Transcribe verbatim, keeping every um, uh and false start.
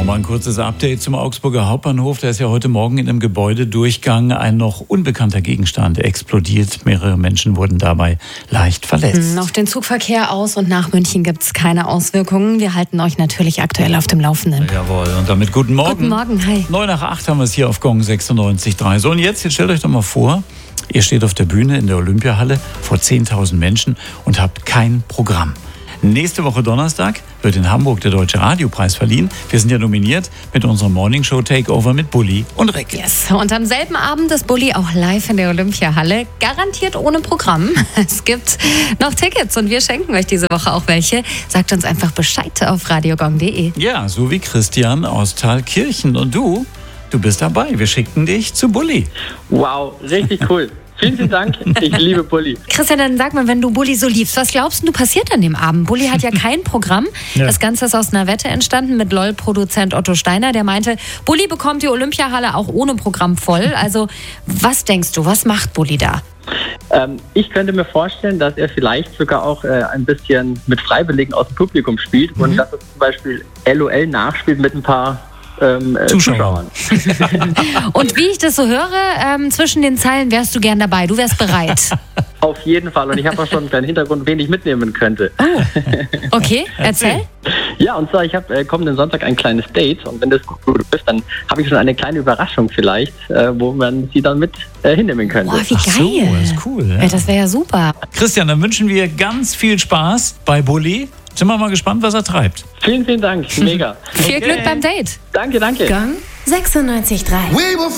Nochmal ein kurzes Update zum Augsburger Hauptbahnhof. Da ist ja heute Morgen in einem Gebäudedurchgang ein noch unbekannter Gegenstand explodiert. Mehrere Menschen wurden dabei leicht verletzt. Auf den Zugverkehr aus und nach München gibt es keine Auswirkungen. Wir halten euch natürlich aktuell auf dem Laufenden. Jawohl, und damit guten Morgen. Guten Morgen, hi. neun nach acht haben wir es hier auf Gong sechsundneunzig Komma drei. So, und jetzt, jetzt stellt euch doch mal vor, ihr steht auf der Bühne in der Olympiahalle vor zehntausend Menschen und habt kein Programm. Nächste Woche Donnerstag wird in Hamburg der Deutsche Radiopreis verliehen. Wir sind ja nominiert mit unserem Morningshow Takeover mit Bulli und Rick. Yes. Und am selben Abend ist Bulli auch live in der Olympiahalle. Garantiert ohne Programm. Es gibt noch Tickets und wir schenken euch diese Woche auch welche. Sagt uns einfach Bescheid auf radiogong punkt de. Ja, so wie Christian aus Thalkirchen. Und du, du bist dabei. Wir schicken dich zu Bulli. Wow, richtig cool. Vielen, vielen Dank. Ich liebe Bulli. Christian, dann sag mal, wenn du Bulli so liebst, was glaubst du passiert an dem Abend? Bulli hat ja kein Programm. Ja. Das Ganze ist aus einer Wette entstanden mit LOL-Produzent Otto Steiner. Der meinte, Bulli bekommt die Olympiahalle auch ohne Programm voll. Also was denkst du, was macht Bulli da? Ähm, ich könnte mir vorstellen, dass er vielleicht sogar auch äh, ein bisschen mit Freiwilligen aus dem Publikum spielt mhm. und dass er zum Beispiel LOL nachspielt mit ein paar Ähm, äh, Zuschauern. Und wie ich das so höre, ähm, zwischen den Zeilen wärst du gern dabei, du wärst bereit. Auf jeden Fall, und ich habe auch schon einen kleinen Hintergrund, wen ich mitnehmen könnte. Oh. Okay, erzähl. Ja, und zwar, ich habe äh, kommenden Sonntag ein kleines Date und wenn das gut ist, dann habe ich schon eine kleine Überraschung vielleicht, äh, wo man sie dann mit äh, hinnehmen könnte. Boah, wie geil. Ach so, das ist cool. Ja. Ja, das wäre ja super. Christian, dann wünschen wir ganz viel Spaß bei Bulli. Sind wir mal gespannt, was er treibt. Vielen, vielen Dank. Mega. Viel okay. Glück beim Date. Danke, danke. Gong sechsundneunzig Komma drei.